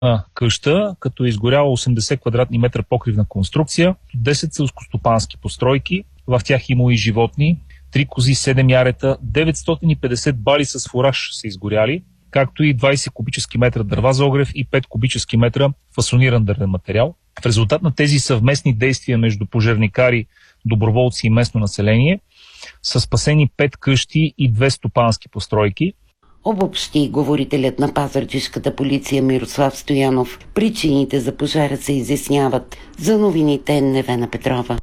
къща, като е изгоряла 80 квадратни метра покривна конструкция, 10 селскостопански постройки, в тях има и животни, 3 кози, 7 ярета, 950 бали с фураж са изгоряли, както и 20 кубически метра дърва за огрев и 5 кубически метра фасониран дървен материал. В резултат на тези съвместни действия между пожарникари, доброволци и местно население са спасени 5 къщи и 2 стопански постройки. Обобщи говорителят на пазарджишката полиция Мирослав Стоянов. Причините за пожара се изясняват. За новините Невена Петрова.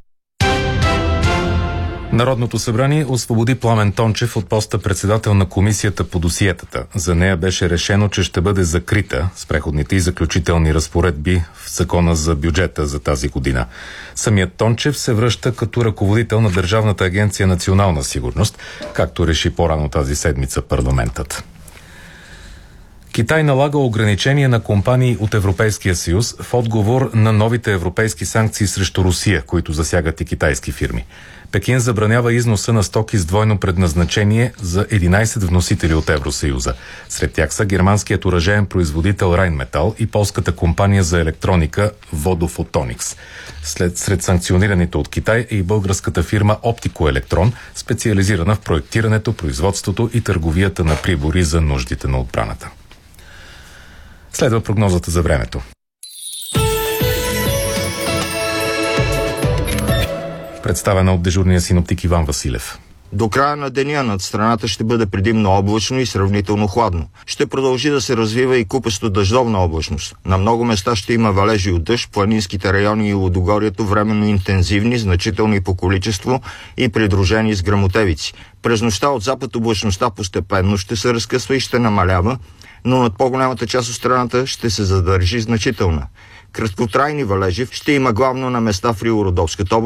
Народното събрание освободи Пламен Тончев от поста председател на комисията по досиетата. За нея беше решено, че ще бъде закрита с преходните и заключителни разпоредби в закона за бюджета за тази година. Самият Тончев се връща като ръководител на Държавната агенция Национална сигурност, както реши по-рано тази седмица парламентът. Китай налага ограничения на компании от Европейския съюз в отговор на новите европейски санкции срещу Русия, които засягат и китайски фирми. Пекин забранява износа на стоки с двойно предназначение за 11 вносители от Евросъюза. Сред тях са германският оръжеен производител Райнметал и полската компания за електроника Vodafotonics. Сред санкционираните от Китай е и българската фирма Оптикоелектрон, специализирана в проектирането, производството и търговията на прибори за нуждите на отбраната. Следва прогнозата за времето. Представена от дежурния синоптик Иван Василев. До края на деня над страната ще бъде предимно облачно и сравнително хладно. Ще продължи да се развива и купесто дъждовна облачност. На много места ще има валежи от дъжд, планинските райони и лудогорието временно интензивни, значителни по количество и придружени с гръмотевици. През нощта от запад облачността постепенно ще се разкъсва и ще намалява, но над по-голямата част от страната ще се задържи значителна. Краткотрайни валежи ще има главно на места в Рило-Родопската област.